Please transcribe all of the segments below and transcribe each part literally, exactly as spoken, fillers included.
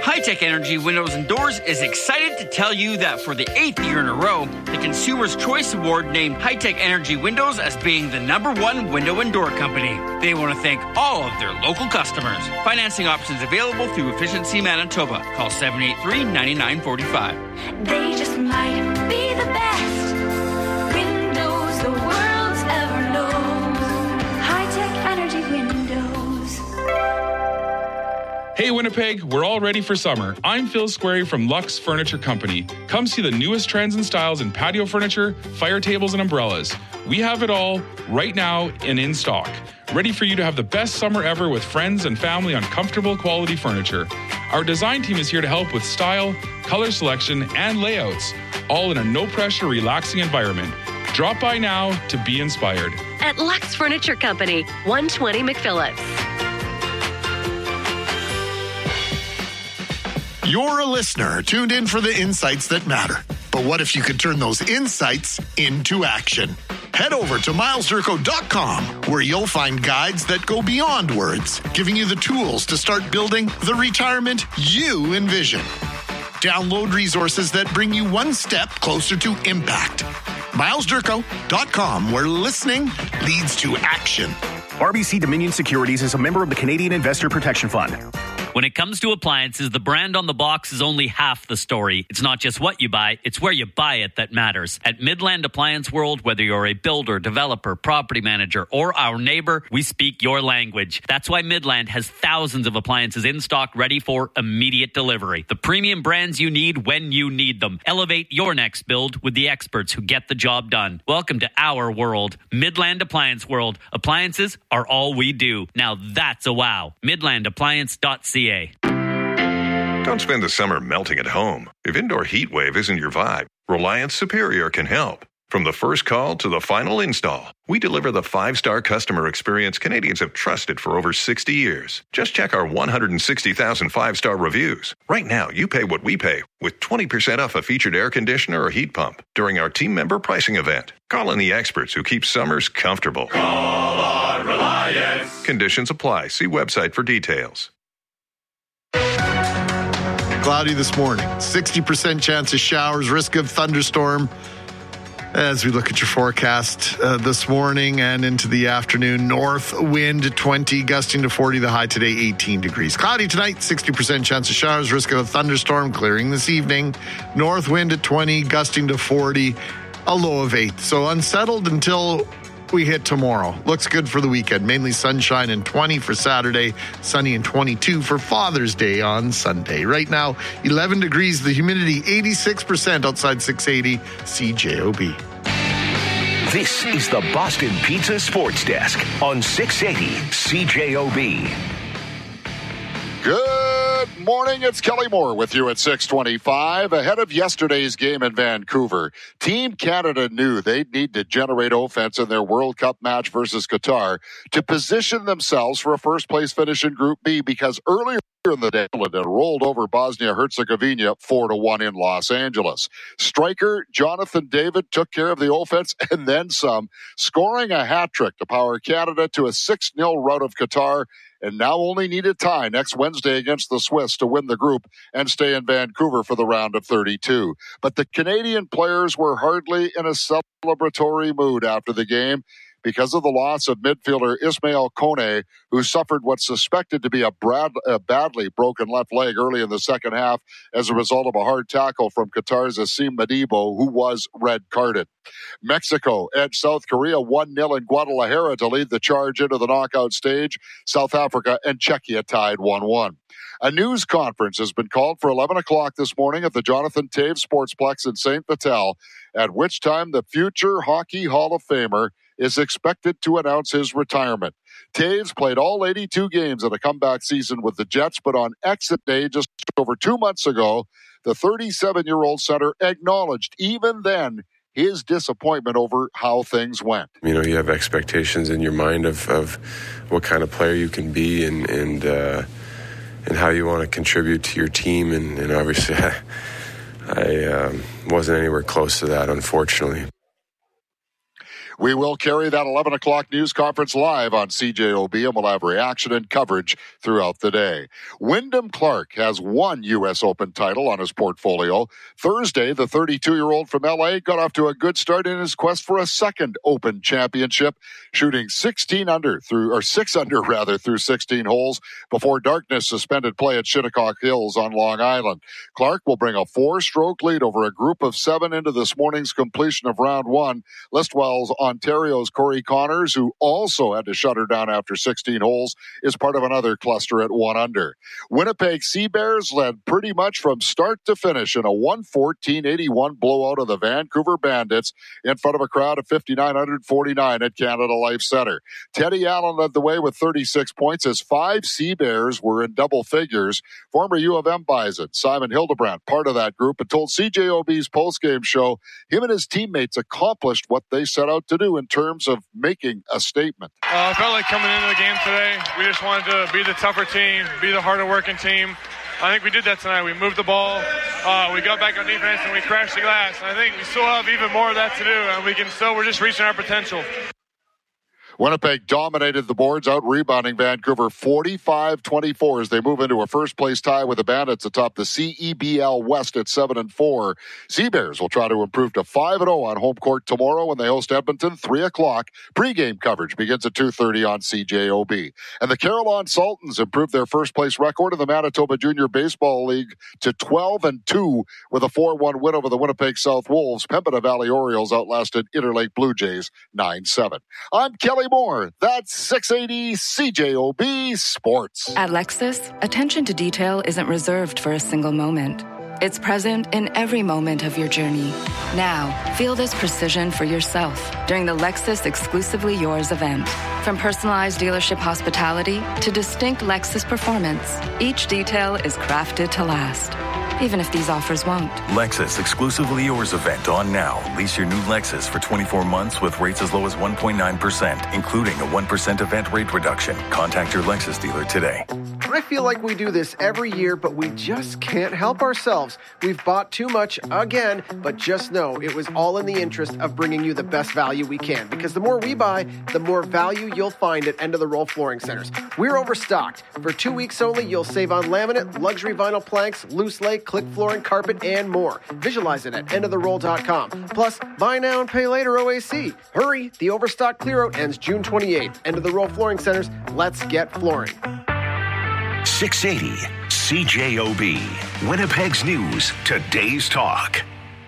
High-Tech Energy Windows and Doors is excited to tell you that for the eighth year in a row, the Consumer's Choice Award named High-Tech Energy Windows as being the number one window and door company. They want to thank all of their local customers. Financing options available through Efficiency Manitoba. Call seven eight three, nine nine four five. They just might be the best windows the world's ever known. High-Tech Energy Windows. Hey Winnipeg, we're all ready for summer. I'm Phil Squarey from Lux Furniture Company. Come see the newest trends and styles in patio furniture, fire tables, and umbrellas. We have it all right now and in stock. Ready for you to have the best summer ever with friends and family on comfortable quality furniture. Our design team is here to help with style, color selection, and layouts, all in a no-pressure, relaxing environment. Drop by now to be inspired. At Lux Furniture Company, one twenty McPhillips. You're a listener tuned in for the insights that matter. But what if you could turn those insights into action? Head over to miles durko dot com, where you'll find guides that go beyond words, giving you the tools to start building the retirement you envision. Download resources that bring you one step closer to impact. miles durko dot com, where listening leads to action. R B C Dominion Securities is a member of the Canadian Investor Protection Fund. When it comes to appliances, the brand on the box is only half the story. It's not just what you buy, it's where you buy it that matters. At Midland Appliance World, whether you're a builder, developer, property manager, or our neighbor, we speak your language. That's why Midland has thousands of appliances in stock ready for immediate delivery. The premium brands you need when you need them. Elevate your next build with the experts who get the job done. Welcome to our world, Midland Appliance World. Appliances are all we do. Now that's a wow. midland appliance dot c a. Don't spend the summer melting at home. If indoor heat wave isn't your vibe, Reliance Superior can help. From the first call to the final install, we deliver the five-star customer experience Canadians have trusted for over sixty years. Just check our one hundred sixty thousand five-star reviews. Right now, you pay what we pay with twenty percent off a featured air conditioner or heat pump during our team member pricing event. Call in the experts who keep summers comfortable. Call on Reliance. Conditions apply. See website for details. Cloudy this morning. sixty percent chance of showers, risk of thunderstorm. As we look at your forecast uh, this morning and into the afternoon, north wind twenty, gusting to forty, the high today eighteen degrees. Cloudy tonight, sixty percent chance of showers, risk of a thunderstorm, clearing this evening. North wind at twenty, gusting to forty, a low of eight. So unsettled until we hit tomorrow. Looks good for the weekend. Mainly sunshine and twenty for Saturday, sunny and twenty-two for Father's Day on Sunday. Right now, eleven degrees, the humidity eighty-six percent, outside six eighty C J O B. This is the Boston Pizza Sports Desk on six eighty C J O B. Good morning, it's Kelly Moore with you at six twenty-five. Ahead of yesterday's game in Vancouver, Team Canada knew they'd need to generate offense in their World Cup match versus Qatar to position themselves for a first-place finish in Group B, because earlier in the day, it rolled over Bosnia-Herzegovina four to one in Los Angeles. Striker Jonathan David took care of the offense and then some, scoring a hat-trick to power Canada to a six nil rout of Qatar, and now only need a tie next Wednesday against the Swiss to win the group and stay in Vancouver for the round of thirty-two. But the Canadian players were hardly in a celebratory mood after the game because of the loss of midfielder Ismail Kone, who suffered what's suspected to be a, brad, a badly broken left leg early in the second half as a result of a hard tackle from Qatar's Asim Madibo, who was red-carded. Mexico edged South Korea one nil in Guadalajara to lead the charge into the knockout stage. South Africa and Czechia tied one one. A news conference has been called for eleven o'clock this morning at the Jonathan Toews Sportsplex in Saint Vital, at which time the future Hockey Hall of Famer is expected to announce his retirement. Toews played all eighty-two games in a comeback season with the Jets, but on exit day just over two months ago, the thirty-seven-year-old center acknowledged even then his disappointment over how things went. You know, you have expectations in your mind of, of what kind of player you can be and and uh, and how you want to contribute to your team, and, and obviously I, I um, wasn't anywhere close to that, unfortunately. We will carry that eleven o'clock news conference live on C J O B, and we'll have reaction and coverage throughout the day. Wyndham Clark has one U S Open title on his portfolio. Thursday, the thirty-two-year-old from L A got off to a good start in his quest for a second Open championship, shooting sixteen under through, or six under rather, through sixteen holes before darkness suspended play at Shinnecock Hills on Long Island. Clark will bring a four-stroke lead over a group of seven into this morning's completion of round one. Listwell's Ontario's Corey Connors, who also had to shut her down after sixteen holes, is part of another cluster at one under. Winnipeg Sea Bears led pretty much from start to finish in a one fourteen eighty-one blowout of the Vancouver Bandits in front of a crowd of five thousand nine hundred forty-nine at Canada Life Centre. Teddy Allen led the way with thirty-six points as five Sea Bears were in double figures. Former U of M Bison Simon Hildebrandt, part of that group, and told C J O B's postgame show him and his teammates accomplished what they set out to do in terms of making a statement. Uh, I felt like coming into the game today, we just wanted to be the tougher team, be the harder working team. I think we did that tonight. We moved the ball, uh, we got back on defense, and we crashed the glass. And I think we still have even more of that to do, and we can still, we're just reaching our potential. Winnipeg dominated the boards, out-rebounding Vancouver forty-five twenty-four as they move into a first-place tie with the Bandits atop the C E B L West at seven and four. Sea Bears will try to improve to five and oh on home court tomorrow when they host Edmonton, three o'clock. Pre-game coverage begins at two thirty on C J O B. And the Carillon Sultans improved their first-place record in the Manitoba Junior Baseball League to twelve and two with a four one win over the Winnipeg South Wolves. Pembina Valley Orioles outlasted Interlake Blue Jays nine seven. I'm Kelly Moore. That's six eighty C J O B Sports. At Lexus, attention to detail isn't reserved for a single moment. It's present in every moment of your journey. Now, feel this precision for yourself during the Lexus Exclusively Yours event. From personalized dealership hospitality to distinct Lexus performance, each detail is crafted to last, even if these offers won't. Lexus Exclusively Yours event on now. Lease your new Lexus for twenty-four months with rates as low as one point nine percent, including a one percent event rate reduction. Contact your Lexus dealer today. I feel like we do this every year, but we just can't help ourselves. We've bought too much again, but just know it was all in the interest of bringing you the best value we can. Because the more we buy, the more value you'll find at End of the Roll Flooring Centers. We're overstocked. For two weeks only, you'll save on laminate, luxury vinyl planks, loose lay, click flooring, carpet, and more. Visualize it at end of the roll dot com. Plus, buy now and pay later O A C. Hurry, the overstock clearout ends June twenty-eighth. End of the Roll Flooring Centers. Let's get flooring. six eighty C J O B. Winnipeg's News. Today's Talk.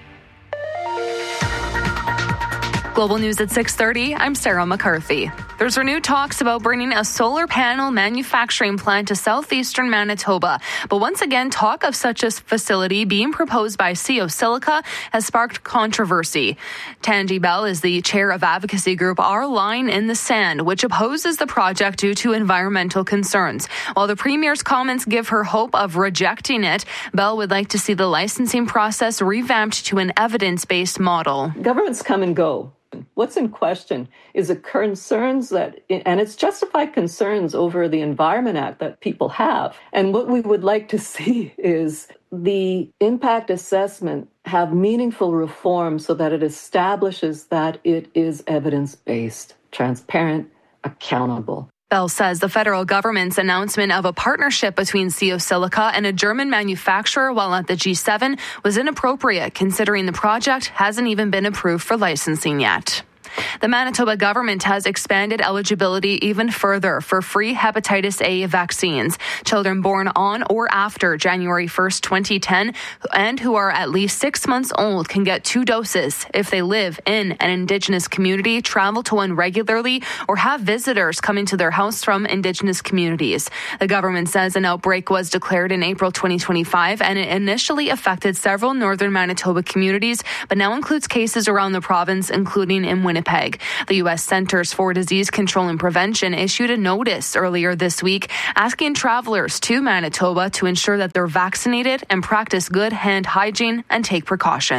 Global News at six thirty, I'm Sarah McCarthy. There's renewed talks about bringing a solar panel manufacturing plant to southeastern Manitoba. But once again, talk of such a facility being proposed by C O Silica has sparked controversy. Tandy Bell is the chair of advocacy group Our Line in the Sand, which opposes the project due to environmental concerns. While the Premier's comments give her hope of rejecting it, Bell would like to see the licensing process revamped to an evidence-based model. Governments come and go. What's in question is the concerns that, and it's justified concerns over the Environment Act that people have. And what we would like to see is the impact assessment have meaningful reform so that it establishes that it is evidence-based, transparent, accountable. Bell says the federal government's announcement of a partnership between C O Silica and a German manufacturer while at the G seven was inappropriate, considering the project hasn't even been approved for licensing yet. The Manitoba government has expanded eligibility even further for free hepatitis A vaccines. Children born on or after January first, twenty ten, and who are at least six months old can get two doses if they live in an Indigenous community, travel to one regularly, or have visitors coming to their house from Indigenous communities. The government says an outbreak was declared in April twenty twenty-five, and it initially affected several northern Manitoba communities, but now includes cases around the province, including in Winnipeg. The U S Centers for Disease Control and Prevention issued a notice earlier this week asking travelers to Manitoba to ensure that they're vaccinated and practice good hand hygiene and take precautions.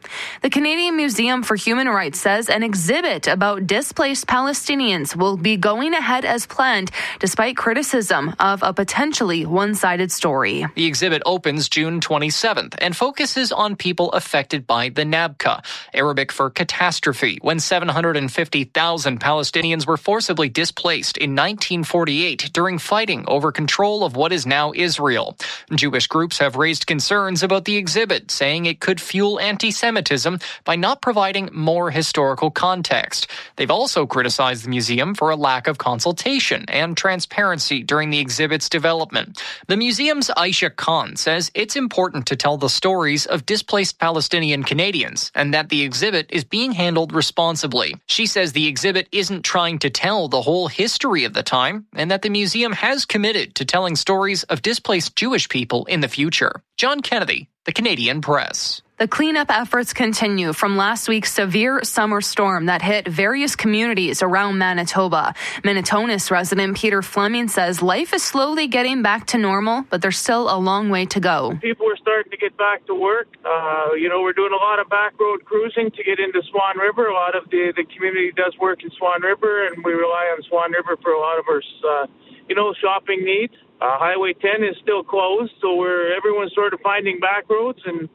The Canadian Museum for Human Rights says an exhibit about displaced Palestinians will be going ahead as planned, despite criticism of a potentially one-sided story. The exhibit opens June twenty-seventh and focuses on people affected by the Nakba, Arabic for catastrophe, when seven hundred fifty thousand Palestinians were forcibly displaced in nineteen forty-eight during fighting over control of what is now Israel. Jewish groups have raised concerns about the exhibit, saying it could fuel anti-Semitism by not providing more historical context. They've also criticized the museum for a lack of consultation and transparency during the exhibit's development. The museum's Aisha Khan says it's important to tell the stories of displaced Palestinian Canadians and that the exhibit is being handled responsibly. She says the exhibit isn't trying to tell the whole history of the time and that the museum has committed to telling stories of displaced Jewish people in the future. John Kennedy, The Canadian Press. The cleanup efforts continue from last week's severe summer storm that hit various communities around Manitoba. Minnetonka's resident Peter Fleming says life is slowly getting back to normal, but there's still a long way to go. People are starting to get back to work. Uh, you know, we're doing a lot of back road cruising to get into Swan River. A lot of the, the community does work in Swan River, and we rely on Swan River for a lot of our, uh, you know, shopping needs. Uh, Highway ten is still closed, so we're everyone's sort of finding back roads and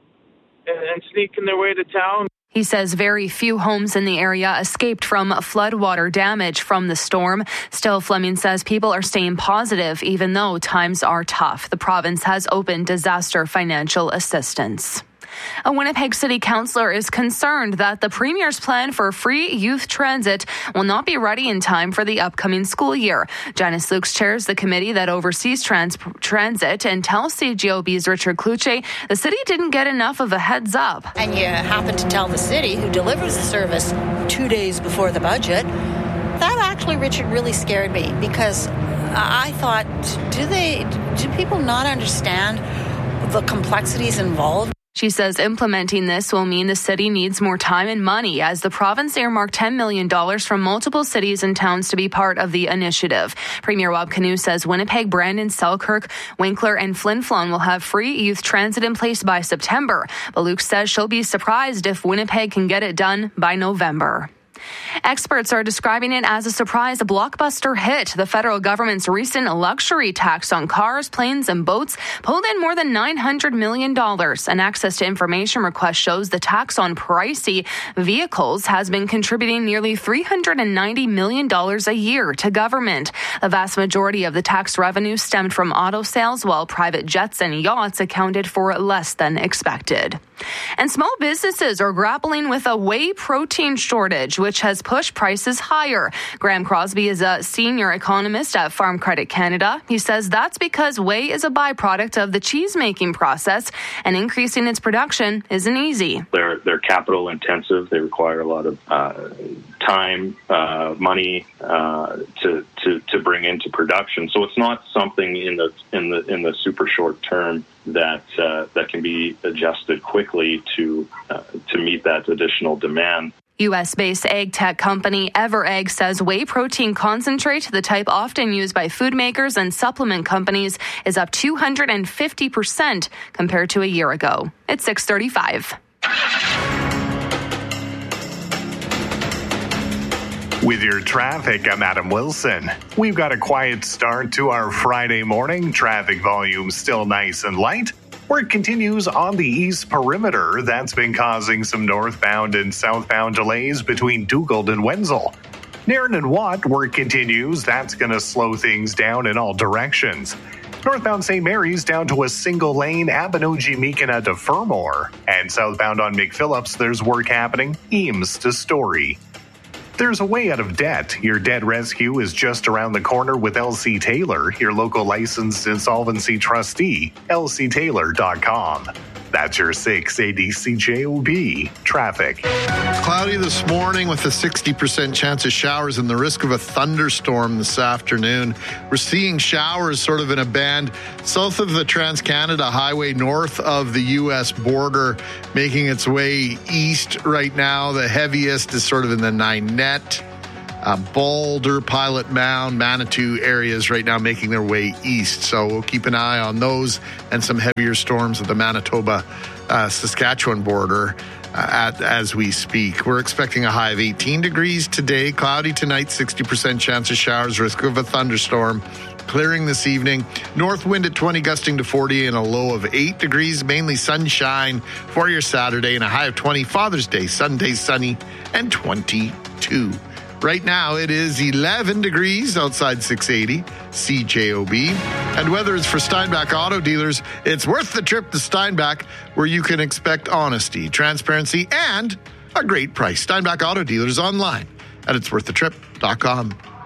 and sneaking their way to town. He says very few homes in the area escaped from floodwater damage from the storm. Still, Fleming says people are staying positive even though times are tough. The province has opened disaster financial assistance. A Winnipeg City Councillor is concerned that the Premier's plan for free youth transit will not be ready in time for the upcoming school year. Janice Lukes chairs the committee that oversees trans- transit and tells C G O B's Richard Kluche the city didn't get enough of a heads up. And you happen to tell the city, who delivers the service two days before the budget. That actually, Richard, really scared me because I thought, do they, do people not understand the complexities involved? She says implementing this will mean the city needs more time and money as the province earmarked ten million dollars from multiple cities and towns to be part of the initiative. Premier Rob Canoe says Winnipeg, Brandon, Selkirk, Winkler and Flin Flon will have free youth transit in place by September. But Luke says she'll be surprised if Winnipeg can get it done by November. Experts are describing it as a surprise blockbuster hit. The federal government's recent luxury tax on cars, planes, and boats pulled in more than nine hundred million dollars. An access to information request shows the tax on pricey vehicles has been contributing nearly three hundred ninety million dollars a year to government. The vast majority of the tax revenue stemmed from auto sales, while private jets and yachts accounted for less than expected. And small businesses are grappling with a whey protein shortage, which has pushed prices higher. Graham Crosby is a senior economist at Farm Credit Canada. He says that's because whey is a byproduct of the cheese-making process, and increasing its production isn't easy. They're they're capital intensive. They require a lot of uh, time, uh, money uh, to to to bring into production. So it's not something in the in the in the super short term that uh, that can be adjusted quickly to uh, to meet that additional demand. U S-based egg tech company EverEgg says whey protein concentrate, the type often used by food makers and supplement companies, is up two hundred fifty percent compared to a year ago. It's six thirty-five. With your traffic, I'm Adam Wilson. We've got a quiet start to our Friday morning. Traffic volume still nice and light. Work continues on the East Perimeter. That's been causing some northbound and southbound delays between Dugald and Wenzel. Nairn and Watt, work continues. That's going to slow things down in all directions. Northbound Saint Mary's down to a single lane, Abinogi-Meekina to Fermor. And southbound on McPhillips, there's work happening, Eames to Story. There's a way out of debt. Your debt rescue is just around the corner with L C Taylor, your local licensed insolvency trustee, L C Taylor dot com. That's your six eighty C J O B traffic. Cloudy this morning with a sixty percent chance of showers and the risk of a thunderstorm this afternoon. We're seeing showers sort of in a band south of the Trans-Canada Highway, north of the U S border, making its way east right now. The heaviest is sort of in the Ninette, uh, Boulder, Pilot Mound, Manitou areas right now making their way east. So we'll keep an eye on those and some heavier storms at the Manitoba, uh, Saskatchewan border at, as we speak. We're expecting a high of eighteen degrees today, cloudy tonight, sixty percent chance of showers, risk of a thunderstorm. Clearing this evening. North wind at twenty, gusting to forty, and a low of eight degrees. Mainly sunshine for your Saturday, and a high of twenty. Father's Day, Sunday, sunny, and twenty-two. Right now, it is eleven degrees outside six eighty C J O B. And weather is for Steinbach Auto Dealers. It's worth the trip to Steinbach, where you can expect honesty, transparency, and a great price. Steinbach Auto Dealers online at its worth the trip dot com.